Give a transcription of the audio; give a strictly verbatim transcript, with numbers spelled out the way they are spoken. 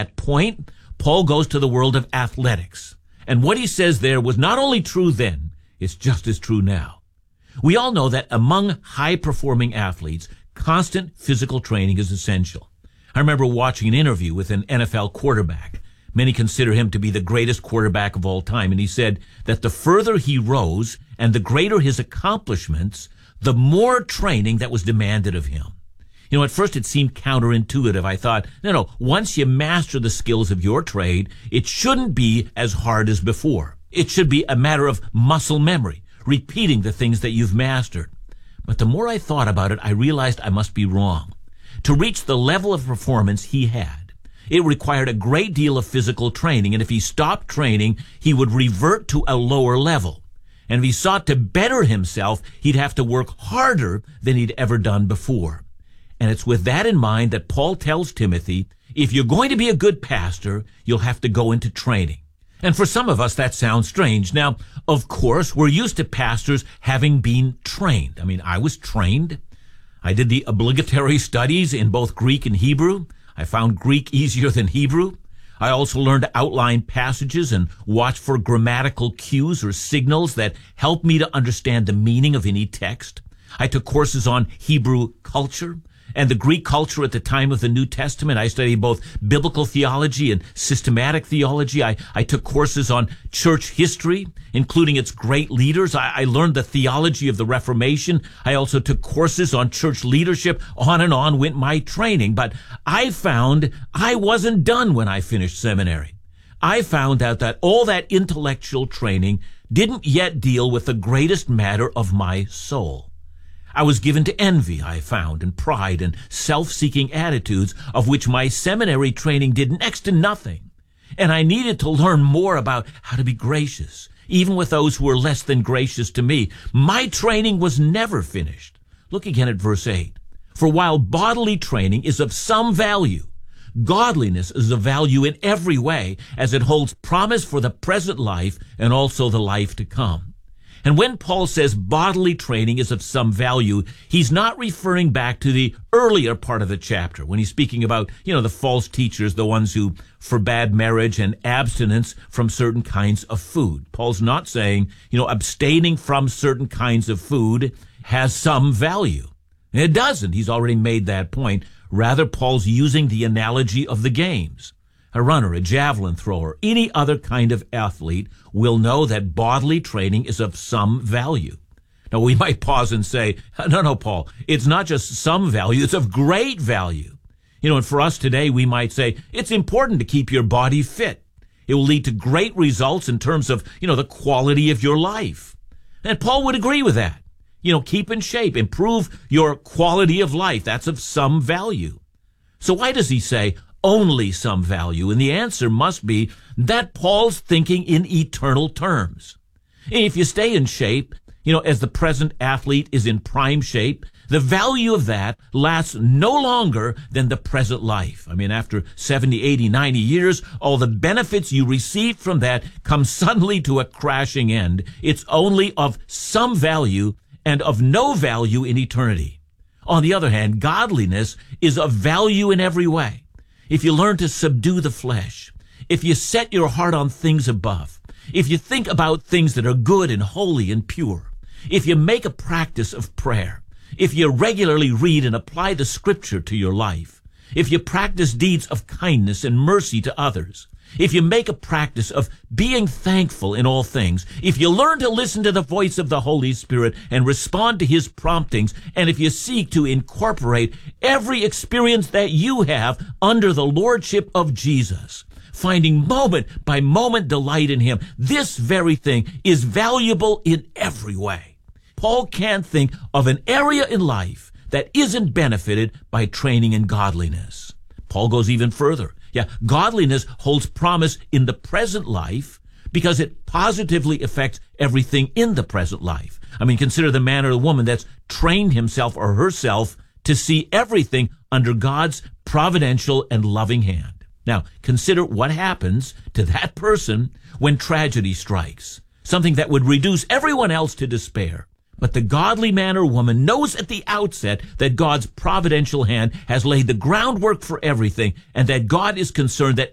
that point, Paul goes to the world of athletics. And what he says there was not only true then, it's just as true now. We all know that among high-performing athletes, constant physical training is essential. I remember watching an interview with an N F L quarterback. Many consider him to be the greatest quarterback of all time, and he said that the further he rose and the greater his accomplishments, the more training that was demanded of him. You know, at first it seemed counterintuitive. I thought, no, no, once you master the skills of your trade, it shouldn't be as hard as before. It should be a matter of muscle memory, repeating the things that you've mastered. But the more I thought about it, I realized I must be wrong. To reach the level of performance he had, it required a great deal of physical training, and if he stopped training, he would revert to a lower level. And if he sought to better himself, he'd have to work harder than he'd ever done before. And it's with that in mind that Paul tells Timothy, if you're going to be a good pastor, you'll have to go into training. And for some of us, that sounds strange. Now, of course, we're used to pastors having been trained. I mean, I was trained. I did the obligatory studies in both Greek and Hebrew. I found Greek easier than Hebrew. I also learned to outline passages and watch for grammatical cues or signals that help me to understand the meaning of any text. I took courses on Hebrew culture and the Greek culture at the time of the New Testament. I studied both biblical theology and systematic theology. I, I took courses on church history, including its great leaders. I, I learned the theology of the Reformation. I also took courses on church leadership. On and on went my training. But I found I wasn't done when I finished seminary. I found out that all that intellectual training didn't yet deal with the greatest matter of my soul. I was given to envy, I found, and pride and self-seeking attitudes of which my seminary training did next to nothing. And I needed to learn more about how to be gracious, even with those who were less than gracious to me. My training was never finished. Look again at verse eight. For while bodily training is of some value, godliness is of value in every way, as it holds promise for the present life and also the life to come. And when Paul says bodily training is of some value, he's not referring back to the earlier part of the chapter when he's speaking about, you know, the false teachers, the ones who forbade marriage and abstinence from certain kinds of food. Paul's not saying, you know, abstaining from certain kinds of food has some value. It doesn't. He's already made that point. Rather, Paul's using the analogy of the games. A runner, a javelin thrower, any other kind of athlete will know that bodily training is of some value. Now, we might pause and say, no, no, Paul, it's not just some value, it's of great value. You know, and for us today, we might say, it's important to keep your body fit. It will lead to great results in terms of, you know, the quality of your life. And Paul would agree with that. You know, keep in shape, improve your quality of life. That's of some value. So why does he say, only some value? And the answer must be that Paul's thinking in eternal terms. If you stay in shape, you know, as the present athlete is in prime shape, the value of that lasts no longer than the present life. I mean, after seventy, eighty, ninety years, all the benefits you received from that come suddenly to a crashing end. It's only of some value and of no value in eternity. On the other hand, godliness is of value in every way. If you learn to subdue the flesh, if you set your heart on things above, if you think about things that are good and holy and pure, if you make a practice of prayer, if you regularly read and apply the scripture to your life, if you practice deeds of kindness and mercy to others, if you make a practice of being thankful in all things, if you learn to listen to the voice of the Holy Spirit and respond to his promptings, and if you seek to incorporate every experience that you have under the lordship of Jesus, finding moment by moment delight in him, this very thing is valuable in every way. Paul can't think of an area in life that isn't benefited by training in godliness. Paul goes even further. Yeah, godliness holds promise in the present life because it positively affects everything in the present life. I mean, consider the man or the woman that's trained himself or herself to see everything under God's providential and loving hand. Now, consider what happens to that person when tragedy strikes, something that would reduce everyone else to despair. But the godly man or woman knows at the outset that God's providential hand has laid the groundwork for everything, and that God is concerned that